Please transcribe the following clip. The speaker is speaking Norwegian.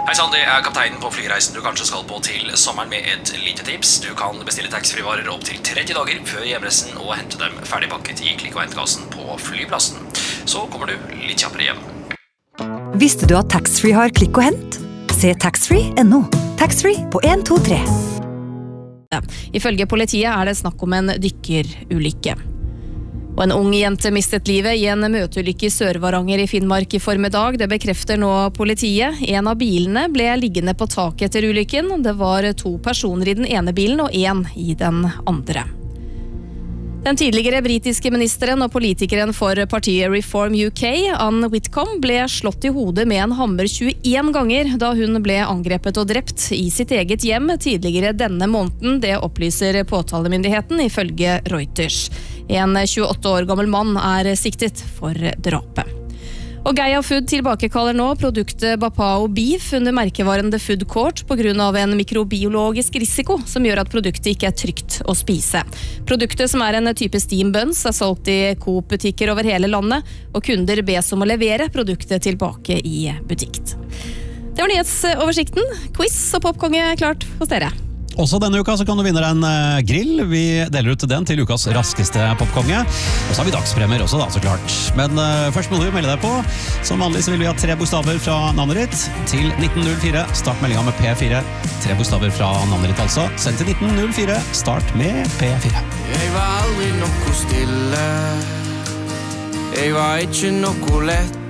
Hei sann, det kapteinen på flyreisen du kanskje skal på til sommeren med et lite tips. Du kan bestille taxfree-varer opp til 30 dager før hjemreisen og hente dem ferdigpakket i klikk- og hentkassen på flyplassen. Så kommer du litt kjappere hjem. Visste du at taxfree har klikk og hent? Se taxfree.no. Taxfree på 1, 2, 3. Ifølge politiet det snakk om en dykkerulykke. Og en ung jente mistet livet i en møteulykke i Sør-Varanger i Finnmark i formiddag. Det bekrefter nå politiet. En av bilene ble liggende på taket etter ulykken. Det var 2 personer i den ene bilen og 1 i den andre. Den tidligere britiske ministeren og politikeren for partiet Reform UK, Anne Whitcomb, ble slått i hodet med en hammer 21 ganger da hun ble angrepet og drept i sitt eget hjem tidligere denne måneden. Det opplyser påtalemyndigheten ifølge Reuters. En 28 år gammel mann siktet for drapet. Og Geia Food tilbakekaller nå produktet Bapao Beef under merkevaren The Food Court på grunn av en mikrobiologisk risiko som gjør at produktet ikke trygt å spise. Produktet, som en type steam buns, solgt i Coop-butikker over hele landet, og kunder bes om å levere produktet tilbake i butikk. Det var nyhetsoversikten. Quiz og popkonge klart hos dere. Også denne uka så kan du vinne en grill. Vi deler ut den til ukas raskeste popkonge. Og så har vi dagspremier også da, så klart. Men først må du melde deg på. Som vanlig så vil vi ha 3 bokstaver fra navnet ditt til 1904. Start meldingen med P4. 3 bokstaver fra navnet ditt altså. Send til 1904. Start med P4. Jeg var aldri noe stille. Jeg var ikke noe lett.